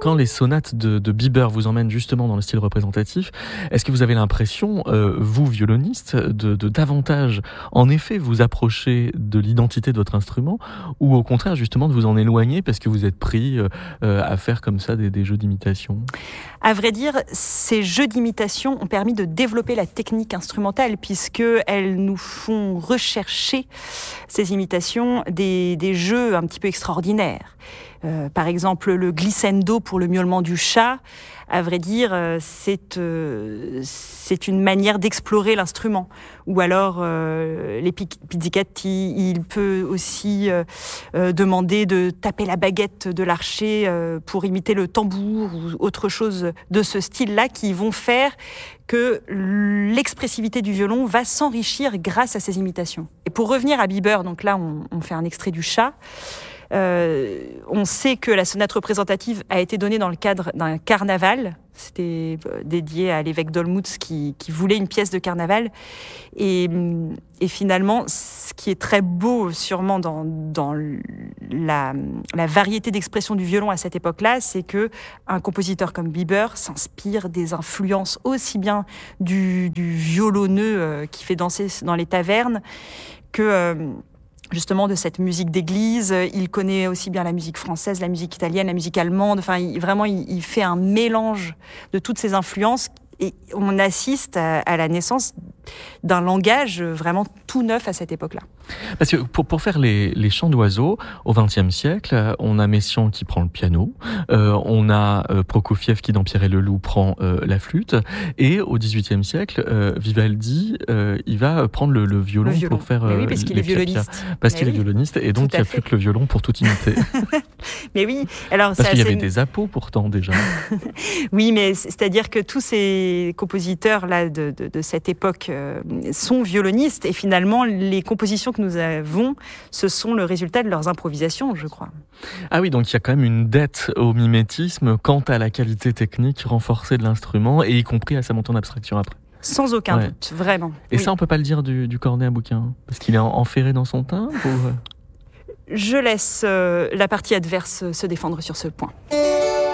quand les sonates de Bieber vous emmènent justement dans le style représentatif, est-ce que vous avez l'impression, vous violoniste, de davantage, en effet, vous approcher de l'identité de votre instrument, ou au contraire justement de vous en éloigner parce que vous êtes pris à faire comme ça des jeux d'imitation? À vrai dire, ces jeux d'imitation ont permis de développer la technique instrumentale, puisqu'elles nous font rechercher, ces imitations, des jeux un petit peu extraordinaires. Par exemple, le glissando pour le miaulement du chat, à vrai dire, c'est une manière d'explorer l'instrument. Ou alors, les pizzicati, il peut aussi demander de taper la baguette de l'archer pour imiter le tambour ou autre chose de ce style-là, qui vont faire que l'expressivité du violon va s'enrichir grâce à ces imitations. Et pour revenir à Bieber, donc là, on fait un extrait du chat. On sait que la sonate représentative a été donnée dans le cadre d'un carnaval. C'était dédié à l'évêque d'Olmütz qui voulait une pièce de carnaval. Et finalement, ce qui est très beau sûrement dans la variété d'expression du violon à cette époque-là, c'est que un compositeur comme Bieber s'inspire des influences aussi bien du violonneux qui fait danser dans les tavernes que justement de cette musique d'église. Il connaît aussi bien la musique française, la musique italienne, la musique allemande. Enfin, il fait un mélange de toutes ces influences et on assiste à la naissance d'un langage vraiment tout neuf à cette époque-là. Parce que pour faire les chants d'oiseaux, au XXe siècle, on a Messiaen qui prend le piano, on a Prokofiev qui, dans Pierre et le Loup, prend la flûte, et au XVIIIe siècle, Vivaldi, il va prendre le violon pour faire oui, parce qu'il est violoniste. Parce qu'il est violoniste, et donc il n'y a plus que le violon pour tout imiter. Mais oui, alors parce qu'il y avait des appos pourtant déjà. Oui, mais c'est-à-dire que tous ces compositeurs là de cette époque sont violonistes, et finalement les compositions que nous avons, ce sont le résultat de leurs improvisations, je crois. Ah oui, donc il y a quand même une dette au mimétisme quant à la qualité technique renforcée de l'instrument, et y compris à sa montée en abstraction après. Sans aucun doute, vraiment. Et oui. Ça, on peut pas le dire du cornet à bouquin, parce qu'il est enferré dans son timbre ou... Je laisse la partie adverse se défendre sur ce point.